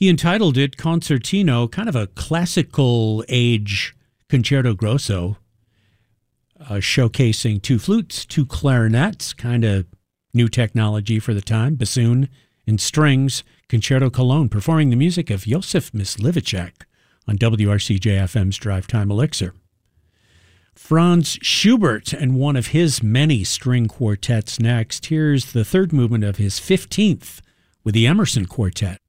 He entitled it Concertino, kind of a classical age concerto grosso, showcasing 2 flutes, 2 clarinets, kind of new technology for the time, bassoon and strings, Concerto Cologne, performing the music of Josef Myslivacek on WRCJ-FM's Drive Time Elixir. Franz Schubert and one of his many string quartets next. Here's the 3rd movement of his 15th with the Emerson Quartet.